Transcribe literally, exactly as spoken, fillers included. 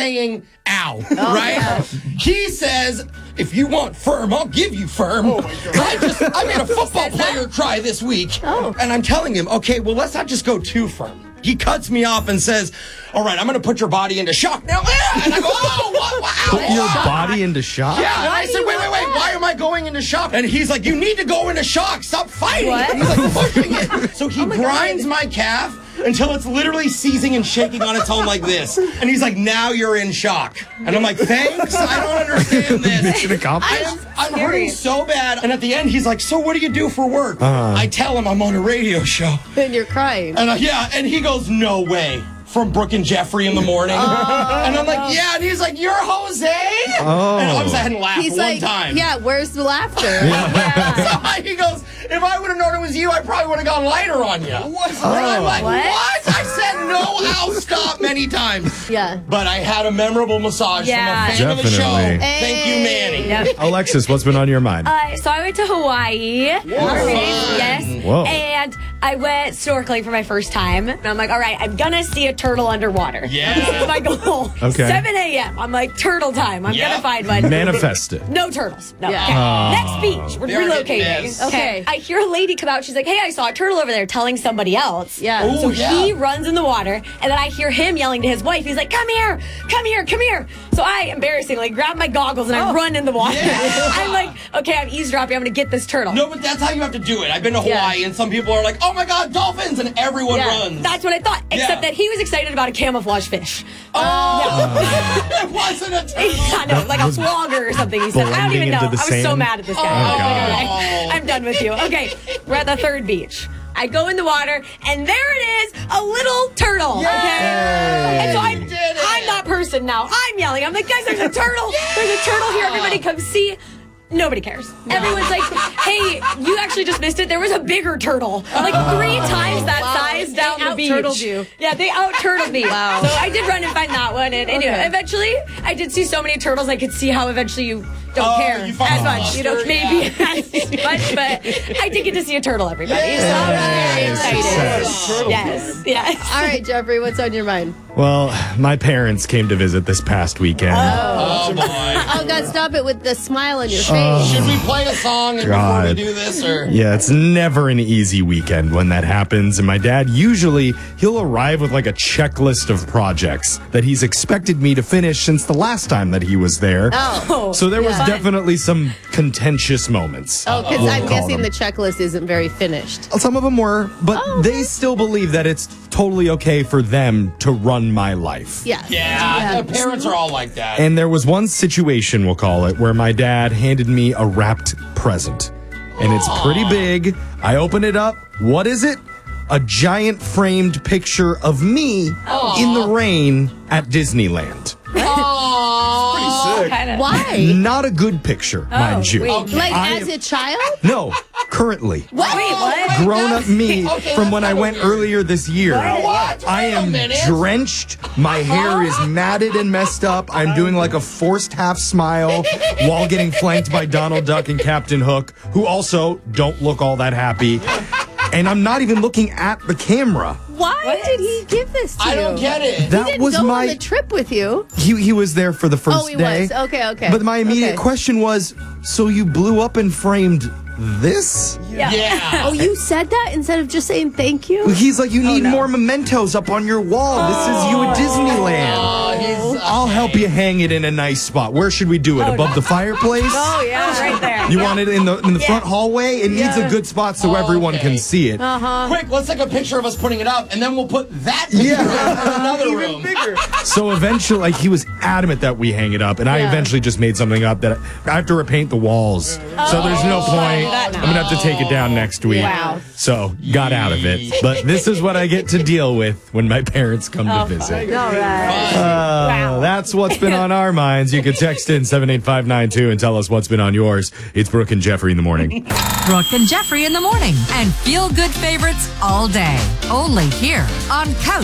saying ow, oh, right? Yeah. He says, if you want firm, I'll give you firm. Oh, my God. I, just, I made a football player cry this week. Oh. And I'm telling him, okay, well, let's not just go too firm. He cuts me off and says, all right, I'm going to put your body into shock now. And I go, oh, what? Wow. Put your body into shock? Yeah. And I said, wait, wait, wait. Why am I going into shock? And he's like, you need to go into shock. Stop fighting. What? He's like pushing it. So he oh my grinds God. my calf until it's literally seizing and shaking on its own like this. And he's like, now you're in shock. And I'm like, thanks. I don't understand this. Mission accomplished. I'm, I'm hurting so bad. And at the end, he's like, so what do you do for work? Uh, I tell him I'm on a radio show. And you're crying. And uh, yeah, and he goes, no way. From Brooke and Jeffrey in the morning. Oh, and I'm like, yeah. And he's like, you're Jose? Oh. And obviously I hadn't laughed he's one like, time. Yeah, where's the laughter? Yeah. So he goes, if I would have known it was you, I probably would have gone lighter on you. What? Oh. And I'm like, what? what? I said no, I'll stop many times. Yeah. But I had a memorable massage yeah. from a fan Definitely. of the show. Hey. Thank you, Manny. Yep. Alexis, what's been on your mind? Uh, so I went to Hawaii. Whoa. Yes. Whoa. And I went snorkeling for my first time. And I'm like, all right, I'm going to see a turtle underwater. Yeah. This is my goal. Okay. seven a.m. I'm like, turtle time. I'm yeah. going to find one. Manifest it. No turtles. No. Yeah. Okay. Oh. Next beach. We're They're relocating. Okay. I hear a lady come out. She's like, hey, I saw a turtle over there telling somebody else. Yeah. Ooh, So yeah. he runs in the water. And then I hear him yelling to his wife. He's like, come here. Come here. Come here. So I embarrassingly grab my goggles and I Oh. run in the water. Yeah. I'm like, okay, I'm eavesdropping. I'm going to get this turtle. No, but that's how you have to do it. I've been to Hawaii, Yeah. and some people are like, oh, my God, dolphins, and everyone Yeah. runs. That's what I thought. Except Yeah. that he was excited about a camouflage fish. Oh, it wasn't a turtle. I know, like a flogger or something. He said, I don't even blending know. I into the was so sand? mad at this guy. Oh, I was like, God. all right, I'm done with you. Okay, we're at the third beach. I go in the water, and there it is, a little turtle. Yay! Okay, and so I'm, You did it. I'm that person now. I'm yelling. I'm like, guys, there's a turtle. There's a turtle here. Everybody come see. Nobody cares. Everyone's like, hey, you actually just missed it. There was a bigger turtle. Like three times that Wow. size down They the beach. out-turtled you. Yeah, they out-turtled me. Wow. So I did run and find that one. And anyway, Okay. eventually, I did see so many turtles, I could see how eventually you don't Oh, care you found as a much. monster, You don't maybe yeah. as much, but I did get to see a turtle, everybody. So I was very excited. Success. Yes, yes. All right, Jeffrey, what's on your mind? Well, my parents came to visit this past weekend. Oh, boy. Oh, God, stop it with the smile on your face. Should we play a song before God. we do this? Or Yeah, it's never an easy weekend when that happens. And my dad, usually, he'll arrive with like a checklist of projects that he's expected me to finish since the last time that he was there. Oh. So there was Yeah. definitely some contentious moments. Oh, because we'll I'm call guessing them. the checklist isn't very finished. Some of them were, but Oh, they okay. still believe that it's totally okay for them to run my life. Yeah. yeah, the parents are all like that. And there was one situation, we'll call it, where my dad handed me a wrapped present. And it's pretty big. I open it up. What is it? A giant framed picture of me in the rain at Disneyland. Aww. Kind of. Why? Not a good picture, mind you. wait. Okay. Like I as am- a child? No, currently. What? Wait, what? Grown up me Okay, from that's when I kinda went weird. earlier this year. What? I Wait a am minute. drenched. My hair is matted and messed up. I'm doing like a forced half smile while getting flanked by Donald Duck and Captain Hook, who also don't look all that happy. And I'm not even looking at the camera. Why did he give this to I you? don't get it. That He didn't was go my. on the trip with you. He he was there for the first Oh, he day. was. Okay, okay. But my immediate Okay. question was, so you blew up and framed this? Yeah. Yeah. Oh, you said that instead of just saying thank you? He's like, you need no. more mementos up on your wall. This is you at Disneyland. Oh, he's, I'll help you hang it in a nice spot. Where should we do it? Oh, Above no. the fireplace? Oh, yeah, right there. You want it in the in the Yeah. front hallway? It needs a Yeah. good spot so Oh, everyone okay. can see it. Uh-huh. Quick, let's take a picture of us putting it up, and then we'll put that picture Yeah. in another room. So eventually, like, he was adamant that we hang it up, and I Yeah. eventually just made something up that I have to repaint the walls. So there's no point. that I'm gonna have to take it down next week. Wow. So got out of it. But this is what I get to deal with when my parents come to visit. All right. Uh, Wow. That's what's been on our minds. You can text in seven eight five nine two and tell us what's been on yours. It's Brooke and Jeffrey in the morning. Brooke and Jeffrey in the morning. And feel good favorites all day. Only here on Couch